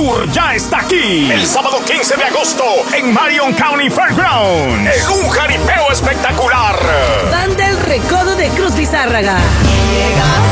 Tour ya está aquí. El sábado 15 de agosto en Marion County Fairgrounds. En un jaripeo espectacular. Banda El Recodo de Cruz Lizárraga.